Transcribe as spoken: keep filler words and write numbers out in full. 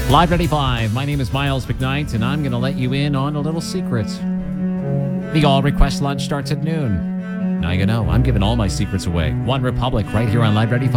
Live ninety-five. My name is Miles McKnight, and I'm going to let you in on a little secret. The All Request Lunch starts at noon. Now you know, I'm giving all my secrets away. One Republic right here on Live ninety-five.